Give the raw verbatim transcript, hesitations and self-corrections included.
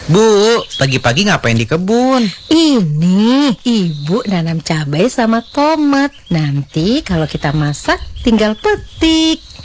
Bu, pagi-pagi ngapain di kebun? Ini ibu nanam cabai sama tomat. Nanti kalau kita masak tinggal petik.